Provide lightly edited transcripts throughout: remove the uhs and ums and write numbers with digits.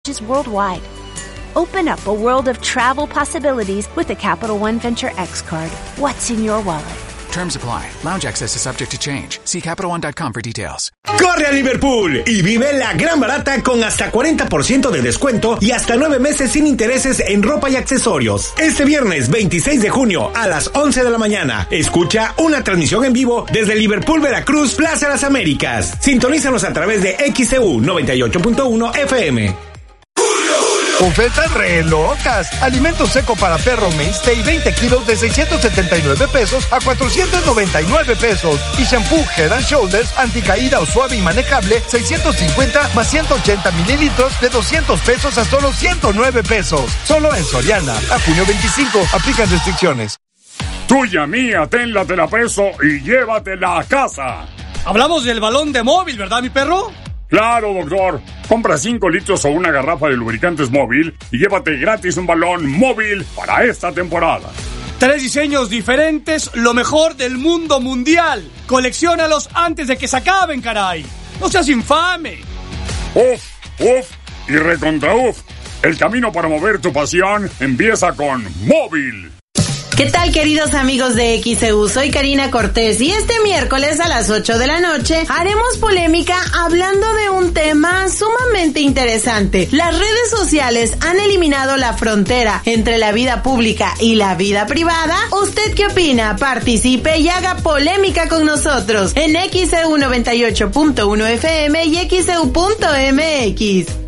worldwide. Open up a world of travel possibilities with the Capital One Venture X card. What's in your wallet? Terms apply. Lounge access is subject to change. See CapitalOne.com for details. Corre a Liverpool y vive la gran barata con hasta 40% de descuento y hasta 9 meses sin intereses en ropa y accesorios. Este viernes 26 de junio a las 11 de la mañana, escucha una transmisión en vivo desde Liverpool, Veracruz, Plaza Las Américas. Sintonízanos a través de XCU 98.1 FM. Ofertas re locas. Alimento seco para perro Mainstay 20 kilos de 679 pesos a 499 pesos. Y shampoo Head and Shoulders anticaída o suave y manejable 650 más 180 mililitros de 200 pesos a solo 109 pesos. Solo en Soriana. A junio 25. Aplican restricciones. Tuya mía, tenla de la peso y llévatela a casa. Hablamos del balón de móvil, ¿verdad, mi perro? Claro, doctor. Compra 5 litros o una garrafa de lubricantes móvil y llévate gratis un balón móvil para esta temporada. 3 diseños diferentes, lo mejor del mundo mundial. Colecciónalos antes de que se acaben, caray. ¡No seas infame! Uf y recontra uf. El camino para mover tu pasión empieza con móvil. ¿Qué tal, queridos amigos de XEU? Soy Karina Cortés y este miércoles a las 8 de la noche haremos polémica hablando de un tema sumamente interesante. Las redes sociales han eliminado la frontera entre la vida pública y la vida privada. ¿Usted qué opina? Participe y haga polémica con nosotros en XEU 98.1 FM y XEU.mx.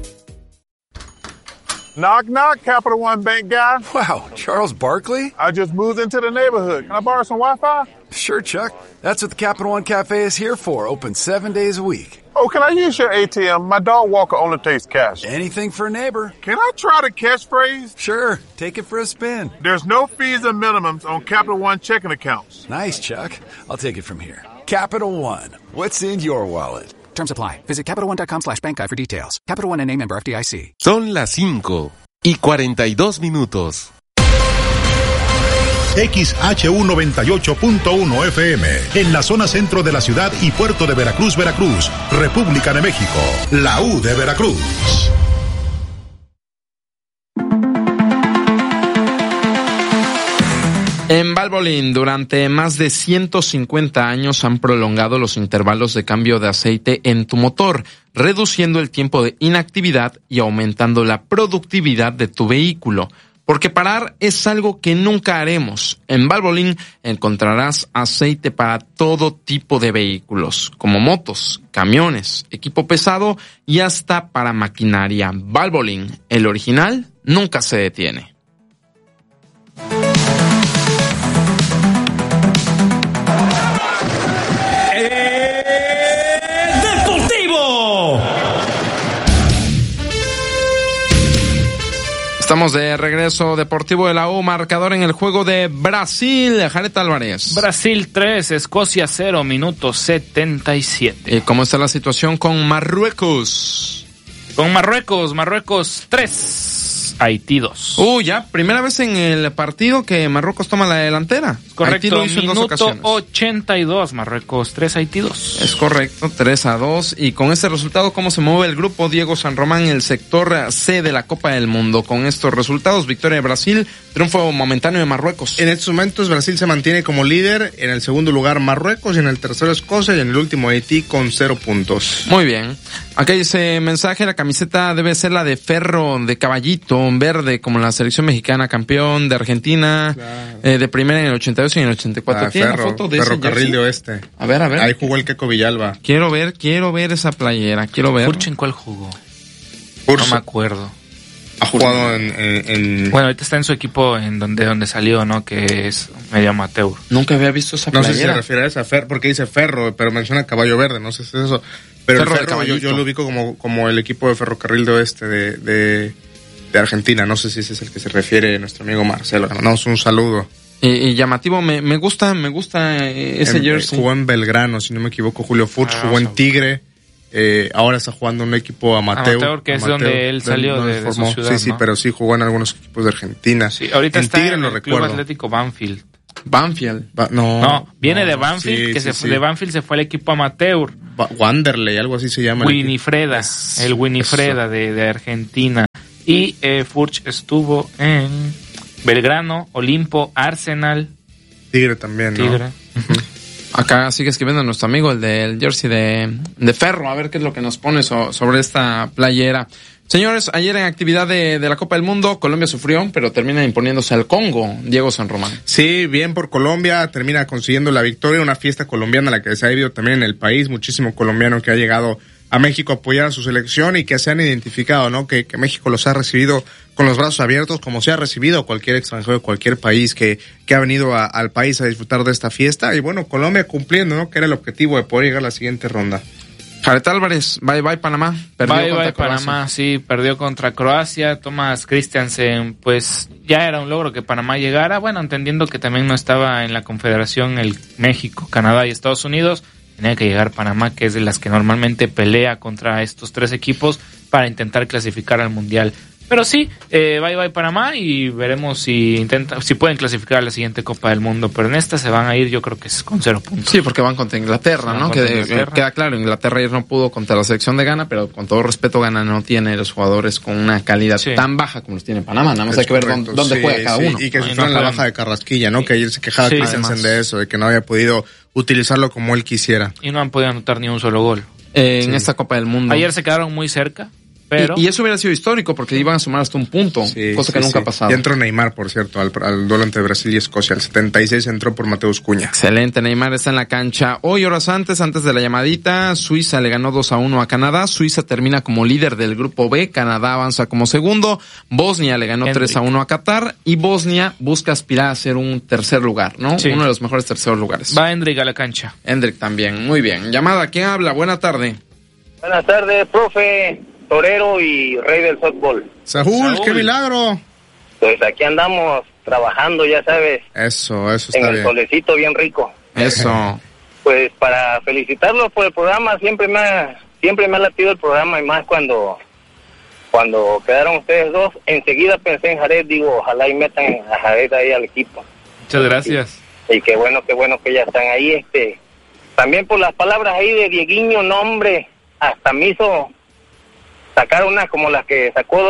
Knock, knock, Capital One Bank guy. Wow, Charles Barkley? I just moved into the neighborhood. Can I borrow some Wi-Fi? Sure, Chuck. That's what the Capital One Cafe is here for. Open 7 days a week. Oh, can I use your ATM? My dog walker only takes cash. Anything for a neighbor. Can I try the catchphrase? Sure. Take it for a spin. There's no fees and minimums on Capital One checking accounts. Nice, Chuck. I'll take it from here. Capital One. What's in your wallet? Terms apply. Visit CapitalOne.com/bankguy for details. Capital One, a member FDIC. Son las 5:42. XHU 98.1 FM, en la zona centro de la ciudad y puerto de Veracruz, Veracruz, República de México, la U de Veracruz. En Valvoline, durante más de 150 años han prolongado los intervalos de cambio de aceite en tu motor, reduciendo el tiempo de inactividad y aumentando la productividad de tu vehículo. Porque parar es algo que nunca haremos. En Valvoline encontrarás aceite para todo tipo de vehículos, como motos, camiones, equipo pesado y hasta para maquinaria. Valvoline, el original, nunca se detiene. Estamos de regreso. Deportivo de la U, marcador en el juego de Brasil. Jared Álvarez. Brasil 3, Escocia 0, minuto 77. ¿Y cómo está la situación con Marruecos? Con Marruecos 3, Haití 2. Ya, primera vez en el partido que Marruecos toma la delantera. Correcto, Haití lo hizo en 2 ocasiones. 82, Marruecos 3, Haití 2. Es correcto, 3-2. Y con este resultado, ¿cómo se mueve el grupo? Diego San Román en el sector C de la Copa del Mundo. Con estos resultados, victoria de Brasil, triunfo momentáneo de Marruecos. En estos momentos, Brasil se mantiene como líder. En el segundo lugar, Marruecos. Y en el tercero, Escocia. Y en el último, Haití, con 0 puntos. Muy bien. Acá dice mensaje, la camiseta debe ser la de Ferro, de caballito, verde, como la selección mexicana, campeón de Argentina, claro. De primera en el 82 y en el 84. ¿Tiene Ferro, foto de Ferrocarril de Oeste. A ver. Ahí jugó el Queco Villalba. Quiero ver esa playera, quiero ver. ¿Furch en cuál jugó? Urso. No me acuerdo. Ha jugado en... Bueno, ahorita está en su equipo en donde salió, ¿no? Que es medio amateur. Nunca había visto esa playera. No sé si se refiere a esa porque dice Ferro, pero menciona Caballo Verde, no sé si es eso. Pero Ferro el Ferro yo lo ubico como el equipo de Ferrocarril de Oeste de Argentina. No sé si ese es el que se refiere nuestro amigo Marcelo. Le mandamos un saludo. Y llamativo, me gusta ese jersey. Jugó en Belgrano, si no me equivoco, Julio Furch. Jugó en Tigre. Ahora está jugando en un equipo amateur. Que es donde él salió de su ciudad, Sí, ¿no? pero sí jugó en algunos equipos de Argentina. Sí, ahorita en está Tigre en lo el recuerdo. Club Atlético Banfield. No, de Banfield, de Banfield se fue al equipo amateur. Wanderley, algo así se llama. Winifreda, el Winifreda de Argentina. Y Furch estuvo en Belgrano, Olimpo, Arsenal. Tigre también, ¿no? Tigre. Acá sigue escribiendo nuestro amigo, el del jersey de Ferro, a ver qué es lo que nos pone sobre esta playera. Señores, ayer en actividad de la Copa del Mundo, Colombia sufrió, pero termina imponiéndose al Congo, Diego San Román. Sí, bien por Colombia, termina consiguiendo la victoria, una fiesta colombiana la que se ha vivido también en el país, muchísimo colombiano que ha llegado a México a apoyar a su selección y que se han identificado, ¿no? Que México los ha recibido con los brazos abiertos, como se ha recibido cualquier extranjero de cualquier país que ha venido al país a disfrutar de esta fiesta. Y bueno, Colombia cumpliendo, ¿no? Que era el objetivo de poder llegar a la siguiente ronda. Jared Álvarez, bye Panamá. Bye Panamá, sí, perdió contra Croacia. Thomas Christiansen, pues ya era un logro que Panamá llegara. Bueno, entendiendo que también no estaba en la Confederación el México, Canadá y Estados Unidos. Tenía que llegar Panamá, que es de las que normalmente pelea contra estos tres equipos para intentar clasificar al Mundial. Pero sí, bye Panamá y veremos si pueden clasificar a la siguiente Copa del Mundo. Pero en esta se van a ir, yo creo que es con 0 puntos. Sí, porque van contra Inglaterra, ¿no? Queda claro, Inglaterra ayer no pudo contra la selección de Ghana, pero con todo respeto, Ghana no tiene los jugadores con una calidad tan baja como los tiene Panamá. Nada más hay que ver dónde juega cada uno. Y que sufrieron la baja de Carrasquilla, ¿no? Que ayer se quejaba Christensen de eso, de que no había podido utilizarlo como él quisiera. Y no han podido anotar ni un solo gol. En esta Copa del Mundo. Ayer se quedaron muy cerca. Pero... Y eso hubiera sido histórico porque iban a sumar hasta un punto, cosa que nunca ha pasado. Y entró Neymar, por cierto, al duelo entre Brasil y Escocia. Al 76 entró por Mateus Cunha. Excelente, Neymar está en la cancha. Hoy, horas antes de la llamadita, Suiza le ganó 2-1 a Canadá. Suiza termina como líder del grupo B, Canadá avanza como segundo. Bosnia le ganó 3-1 a Qatar y Bosnia busca aspirar a ser un tercer lugar, ¿no? Sí. Uno de los mejores terceros lugares. Va Hendrik a la cancha. Hendrik también, muy bien. Llamada, ¿quién habla? Buena tarde. Buenas tardes, profe. Torero y rey del softball. Saúl, qué milagro. Pues aquí andamos trabajando, ya sabes. Eso está en el bien. solecito bien rico. Eso. Pues para felicitarlos por el programa, siempre me ha latido el programa y más cuando quedaron ustedes dos, enseguida pensé en Jared, digo, ojalá y metan a Jared ahí al equipo. Muchas gracias. Y qué bueno que ya están ahí, también por las palabras ahí de Dieguiño, no hombre, hasta me hizo sacar una como las que sacó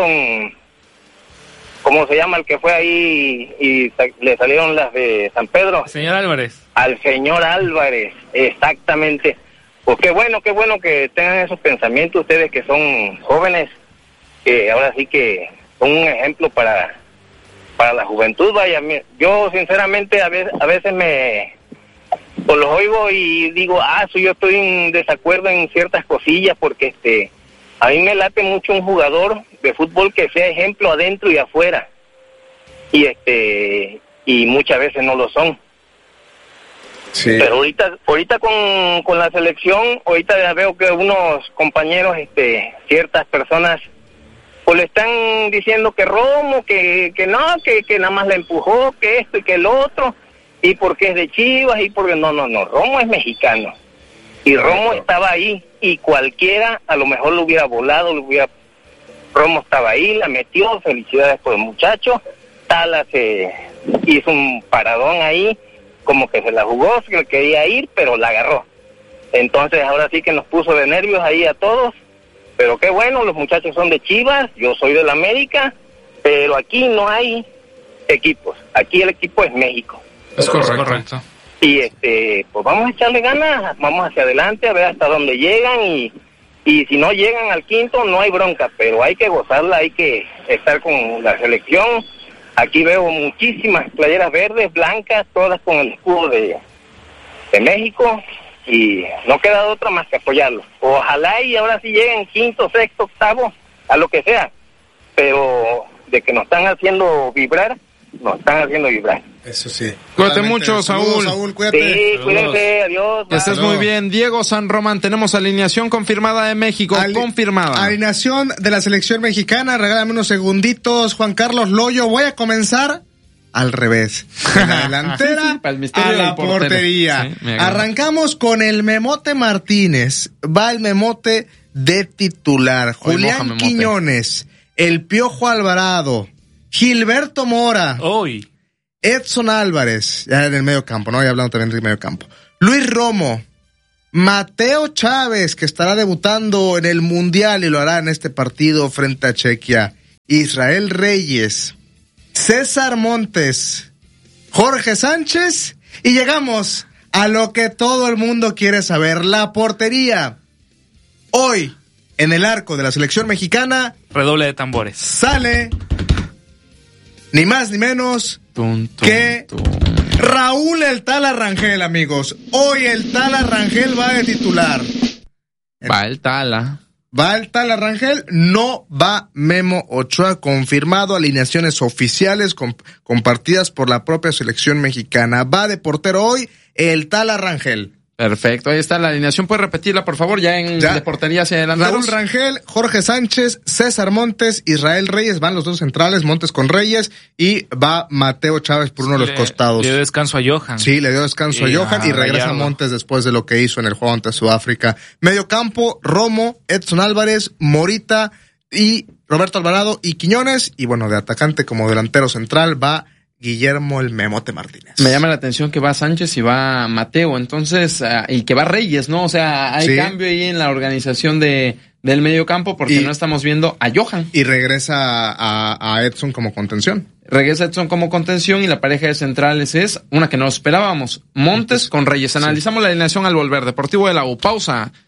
¿cómo se llama el que fue ahí y le salieron las de San Pedro? Señor Álvarez. Al señor Álvarez, exactamente. Pues qué bueno que tengan esos pensamientos ustedes que son jóvenes, que ahora sí que son un ejemplo para la juventud. Vaya, yo sinceramente a veces pues los oigo y digo, yo estoy en desacuerdo en ciertas cosillas porque a mí me late mucho un jugador de fútbol que sea ejemplo adentro y afuera. Y muchas veces no lo son. Sí. Pero ahorita con la selección, ahorita ya veo que unos compañeros, ciertas personas, pues le están diciendo que Romo, que no, que nada más la empujó, que esto y que el otro, y porque es de Chivas, y porque no, Romo es mexicano. Y Romo estaba ahí, y cualquiera a lo mejor lo hubiera volado, Romo estaba ahí, la metió, felicidades por el muchacho. Tala se hizo un paradón ahí, como que se la jugó, que quería ir, pero la agarró. Entonces ahora sí que nos puso de nervios ahí a todos, pero qué bueno, los muchachos son de Chivas, yo soy del América, pero aquí no hay equipos, aquí el equipo es México. Es correcto. Y pues vamos a echarle ganas, vamos hacia adelante a ver hasta dónde llegan y si no llegan al quinto no hay bronca, pero hay que gozarla, hay que estar con la selección. Aquí veo muchísimas playeras verdes, blancas, todas con el escudo de México y no queda otra más que apoyarlo. Ojalá y ahora sí lleguen quinto, sexto, octavo, a lo que sea, pero de que nos están haciendo vibrar. Eso sí. Cuídate mucho, Saúl. Saúl, cuídate. Sí, cuídense, adiós. Que estés muy bien. Diego San Román, tenemos alineación confirmada de México, confirmada. Alineación de la selección mexicana, regálame unos segunditos, Juan Carlos Loyo. Voy a comenzar al revés. De la delantera a la portería. Sí, arrancamos con el Memote Martínez. Va el Memote de titular. Julián Quiñones, el Piojo Alvarado, Gilberto Mora, Edson Álvarez, ya en el medio campo, ¿no? Ya hablando también del medio campo. Luis Romo, Mateo Chávez, que estará debutando en el Mundial y lo hará en este partido frente a Chequia. Israel Reyes, César Montes, Jorge Sánchez, y llegamos a lo que todo el mundo quiere saber, la portería. Hoy, en el arco de la selección mexicana, redoble de tambores, sale ni más ni menos que Raúl el Tala Rangel, amigos. Hoy el Tala Rangel va de titular. Va el Tala Rangel, no va Memo Ochoa, confirmado, alineaciones oficiales compartidas por la propia selección mexicana. Va de portero hoy el Tala Rangel. Perfecto, ahí está la alineación. ¿Puedes repetirla, por favor? Ya en de portería hacia adelante. Raúl Rangel, Jorge Sánchez, César Montes, Israel Reyes, van los dos centrales, Montes con Reyes, y va Mateo Chávez por uno de los costados. Le dio descanso a Johan. Sí, le dio descanso a Johan y regresa Gallardo. Montes después de lo que hizo en el juego ante Sudáfrica. Medio campo, Romo, Edson Álvarez, Morita y Roberto Alvarado y Quiñones. Y bueno, de atacante como delantero central va Guillermo el Memote Martínez. Me llama la atención que va Sánchez y va Mateo, entonces, y que va Reyes, ¿no? O sea, hay cambio ahí en la organización del medio campo porque no estamos viendo a Johan. Y regresa a Edson como contención. Regresa Edson como contención y la pareja de centrales es una que no esperábamos, Montes con Reyes. Analizamos la alineación al volver. Deportivo de la U. Pausa.